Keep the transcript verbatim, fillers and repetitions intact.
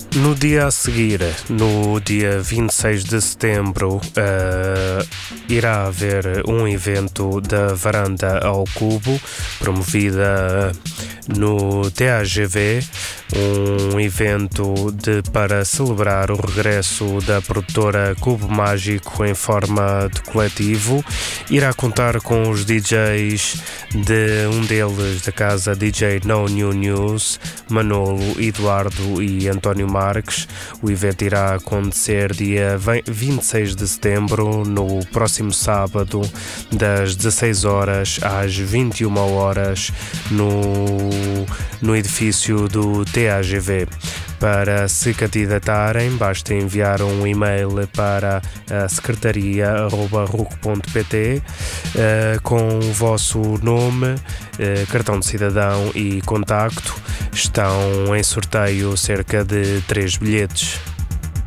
No dia a seguir, no dia vinte e seis de setembro, uh, irá haver um evento da Varanda ao Cubo, promovida no T A G V, um evento de, para celebrar o regresso da produtora Cubo Mágico em forma de coletivo. Irá contar com os D Js de um deles da casa D J No New News, Manolo, Eduardo e António Marques. O evento irá acontecer dia vinte e seis de setembro, no próximo sábado, das dezasseis horas às vinte e uma horas, no, no edifício do T A G V. Para se candidatarem, basta enviar um e-mail para a secretaria arroba ruc ponto pt uh, com o vosso nome, uh, cartão de cidadão e contacto. Estão em sorteio cerca de três bilhetes.